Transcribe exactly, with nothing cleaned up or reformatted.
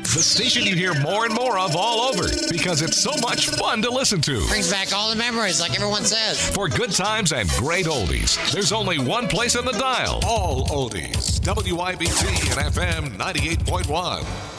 The station you hear more and more of all over because it's so much fun to listen to. Brings back all the memories, like everyone says. For good times and great oldies, there's only one place on the dial. All oldies. W I B T and F M ninety-eight point one.